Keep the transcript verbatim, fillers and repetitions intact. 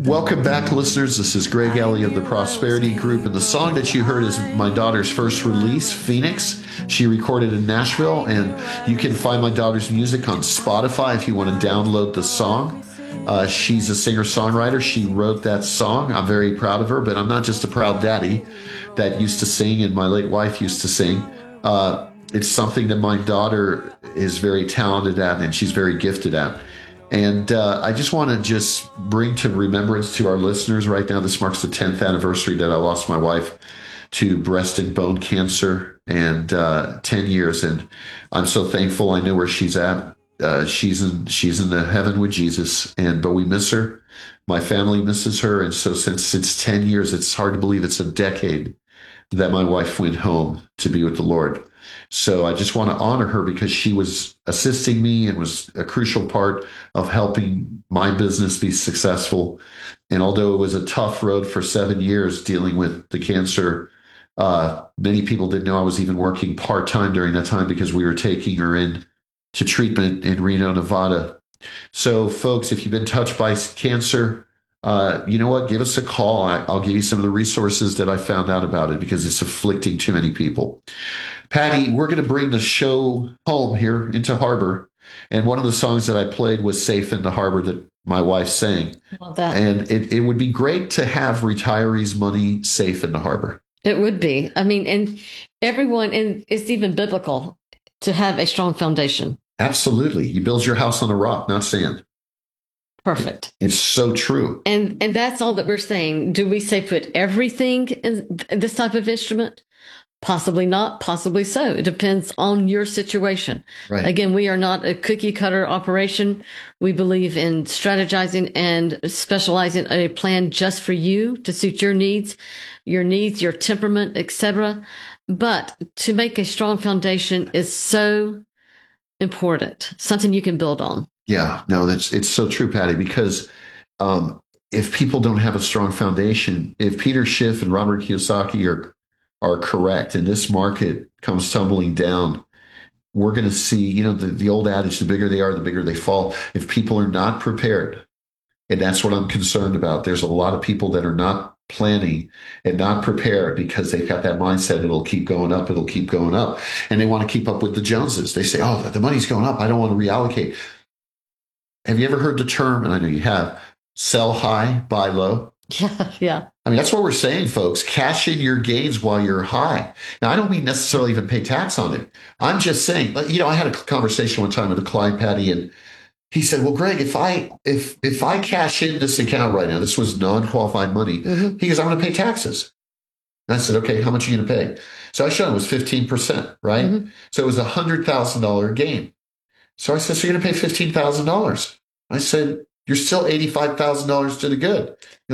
Welcome back, listeners. This is Greg Ellie of the Prosperity Group, and the song that you heard is my daughter's first release, Phoenix. She recorded in Nashville, and you can find my daughter's music on Spotify if you want to download the song. Uh, she's a singer-songwriter. She wrote that song. I'm very proud of her, but I'm not just a proud daddy that used to sing and my late wife used to sing. Uh, it's something that my daughter is very talented at, and she's very gifted at. And uh, I just want to just bring to remembrance to our listeners right now, this marks the tenth anniversary that I lost my wife to breast and bone cancer, and uh, ten years. And I'm so thankful. I know where she's at. Uh, she's in she's in the heaven with Jesus, and but we miss her. My family misses her. And so since it's ten years, it's hard to believe it's a decade that my wife went home to be with the Lord. So I just want to honor her because she was assisting me and was a crucial part of helping my business be successful. And although it was a tough road for seven years dealing with the cancer, uh, many people didn't know I was even working part-time during that time because we were taking her in to treatment in Reno, Nevada. So folks, if you've been touched by cancer, uh, you know what? Give us a call. I, I'll give you some of the resources that I found out about it because it's afflicting too many people. Patty, we're going to bring the show home here into Harbor. And one of the songs that I played was Safe in the Harbor that my wife sang. Love that. And it, it would be great to have retirees' money safe in the harbor. It would be. I mean, and everyone, and it's even biblical to have a strong foundation. Absolutely. You build your house on a rock, not sand. Perfect. It's so true. And and that's all that we're saying. Do we say put everything in this type of instrument? Possibly not, possibly so. It depends on your situation. Right. Again, we are not a cookie cutter operation. We believe in strategizing and specializing a plan just for you to suit your needs, your needs, your temperament, et cetera. But to make a strong foundation is so important, something you can build on. Yeah, no, that's it's so true, Patty, because um, if people don't have a strong foundation, if Peter Schiff and Robert Kiyosaki are are correct and this market comes tumbling down, we're going to see, you know, the, the old adage, the bigger they are, the bigger they fall. If people are not prepared, and that's what I'm concerned about, there's a lot of people that are not planning and not prepared because they've got that mindset, it'll keep going up, it'll keep going up. And they want to keep up with the Joneses. They say, oh, the money's going up, I don't want to reallocate. Have you ever heard the term, and I know you have, sell high, buy low? Yeah, yeah. I mean, that's what we're saying, folks. Cash in your gains while you're high. Now, I don't mean necessarily even pay tax on it. I'm just saying, you know, I had a conversation one time with a client, Patty, and he said, well, Greg, if I if if I cash in this account right now, this was non-qualified money, mm-hmm. he goes, I'm going to pay taxes. And I said, okay, how much are you going to pay? So I showed him it was fifteen percent, right? Mm-hmm. So it was a one hundred thousand dollars gain. So I said, so you're going to pay fifteen thousand dollars. I said, you're still eighty-five thousand dollars to the good.